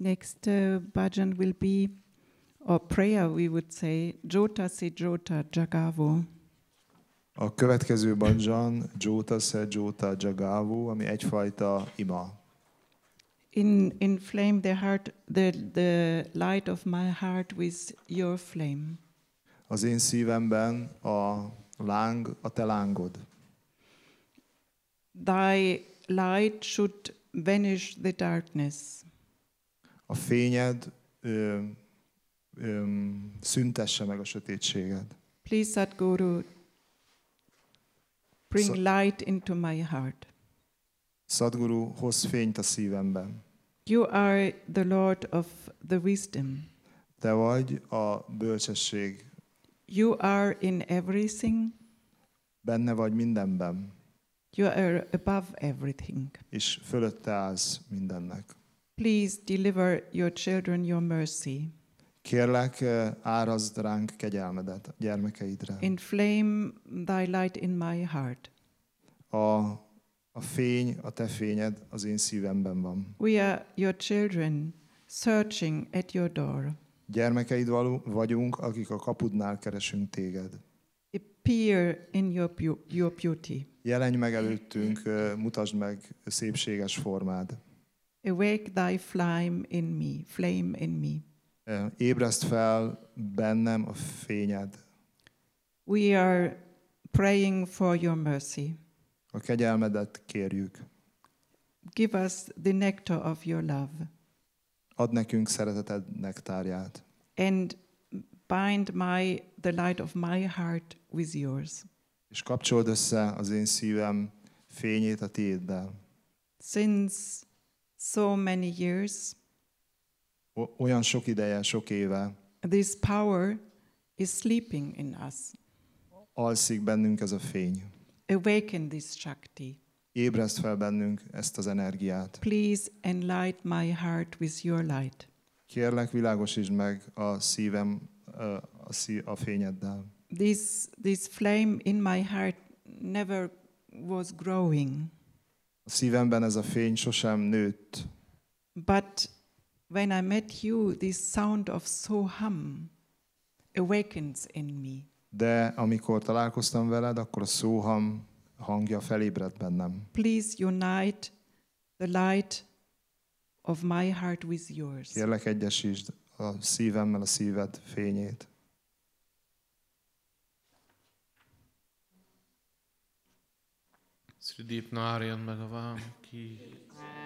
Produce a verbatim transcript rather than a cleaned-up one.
Next uh, bhajan will be, or prayer we would say, Jota se Jota Jagavo. A következő bhajan Jota se Jota Jagavo, ami egyfajta ima. In inflame the heart, the the light of my heart with your flame. Az én szívemben a láng, a te lángod. Thy light should vanish the darkness. A fényed ö, ö, szüntesse meg a sötétséget. Please, Sadhguru, bring Sa- light into my heart. Sadhguru, hozz fényt a szívemben. You are the Lord of the wisdom. Te vagy a bölcsesség. You are in everything. Benne vagy mindenben, You are above everything. és fölötte állsz mindennek. Please deliver your children your mercy. Kérlek, árazd ránk kegyelmedet a gyermekeidre. Inflame thy light in my heart. A, a fény, a te fényed az én szívemben van. We are your children searching at your door. Gyermekeid való, vagyunk, akik a kapudnál keresünk téged. Appear in your, beau- your beauty. Jelenj meg előttünk, mutasd meg szépséges formád. Awake thy flame in me, flame in me. Ébreszt fel bennem a fényed. We are praying for your mercy. A kegyelmedet kérjük. Give us the nectar of your love. Add nekünk szereteted nektárját. And bind my the light of my heart with yours. És kapcsold össze az én szívem fényét a tiéddel. Since so many years, O- olyan sok ideje, sok éve this power is sleeping in us. alszik bennünk ez a fény. Awaken this Shakti. Ébreszt fel bennünk ezt az energiát. Please enlighten my heart with your light. Kérlek, világosítsd meg a szívem ö, a, szí- a fényeddel. This, this flame in my heart never was growing. A szívemben ez a fény sosem nőtt, But when I met you, this sound of Soham awakens in me. de amikor találkoztam veled, akkor a szóham hangja felébredt bennem. Please unite the light of my heart with yours. Kérlek, egyesítsd a szívemmel a szíved fényét. Sri Deep Narayan Bhagavan ki